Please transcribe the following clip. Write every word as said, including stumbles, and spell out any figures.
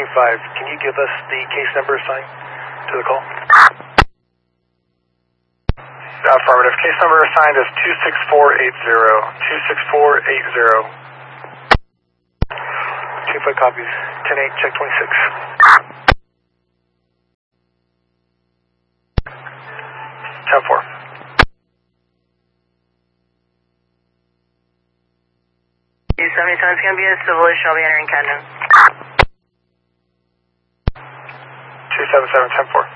five, can you give us the case number assigned to the call? Affirmative. Case number assigned is two six four eight zero. two six four eight zero. two five copies. ten eight, check twenty-six. ten four. seventy-seven is going to be a civil issue. I'll be entering Camden. two seven seven, ten four.